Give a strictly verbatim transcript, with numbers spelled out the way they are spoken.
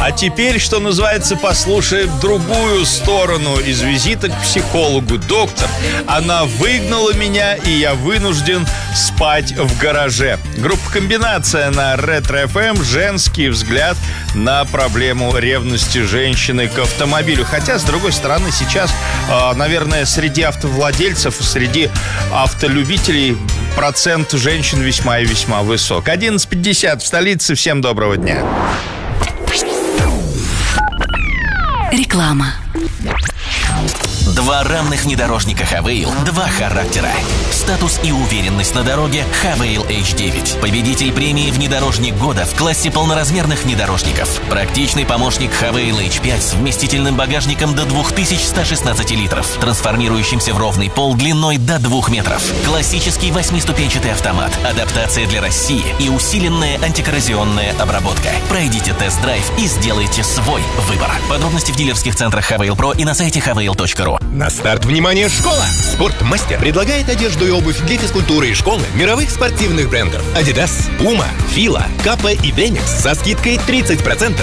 А теперь, что называется, послушаем другую сторону из визита к психологу. Доктор, она выгнала меня, и я вынужден спать в гараже. Группа «Комбинация» на Ретро-эф эм. Женский взгляд на проблему ревности женщины к автомобилю. Хотя, с другой стороны, сейчас, наверное, среди автовладельцев, среди автолюбителей процент женщин весьма и весьма высок. одиннадцать пятьдесят в столице. Всем доброго дня. Реклама. Два равных внедорожника Хавейл, два характера. Статус и уверенность на дороге Хавейл эйч девять. Победитель премии «Внедорожник года» в классе полноразмерных внедорожников. Практичный помощник Хавейл эйч пять с вместительным багажником до две тысячи сто шестнадцать литров, трансформирующимся в ровный пол длиной до двух метров. Классический восьмиступенчатый автомат, адаптация для России и усиленная антикоррозионная обработка. Пройдите тест-драйв и сделайте свой выбор. Подробности в дилерских центрах Хавейл Про и на сайте хавейл точка ру. На старт, внимание, школа! Спортмастер предлагает одежду и обувь для физкультуры и школы мировых спортивных брендов Adidas, Puma, Fila, Kappa и Denix со скидкой тридцать процентов